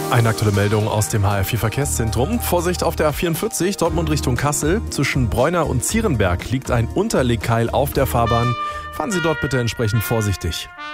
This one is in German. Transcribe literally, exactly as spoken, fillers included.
Eine aktuelle Meldung aus dem H R vier Verkehrszentrum. Vorsicht auf der A vierundvierzig, Dortmund Richtung Kassel. Zwischen Bräuner und Zierenberg liegt ein Unterlegkeil auf der Fahrbahn. Fahren Sie dort bitte entsprechend vorsichtig.